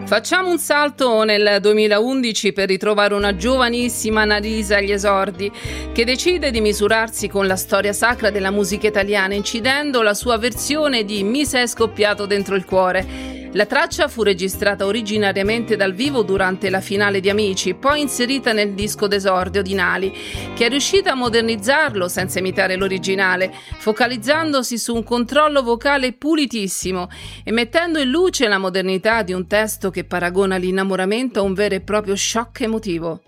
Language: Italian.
Facciamo un salto nel 2011 per ritrovare una giovanissima Annalisa agli esordi, che decide di misurarsi con la storia sacra della musica italiana, incidendo la sua versione di Mi sei scoppiato dentro il cuore. La traccia fu registrata originariamente dal vivo durante la finale di Amici, poi inserita nel disco d'esordio di Nali, che è riuscita a modernizzarlo senza imitare l'originale, focalizzandosi su un controllo vocale pulitissimo e mettendo in luce la modernità di un testo che paragona l'innamoramento a un vero e proprio shock emotivo.